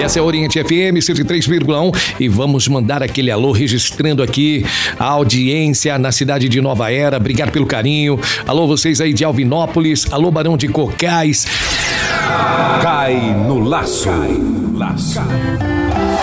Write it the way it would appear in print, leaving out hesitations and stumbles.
Essa é a Oriente FM 103,1 e vamos mandar aquele alô registrando aqui a audiência na cidade de Nova Era. Obrigado pelo carinho. Alô, vocês aí de Alvinópolis. Alô, Barão de Cocais. Cai no laço.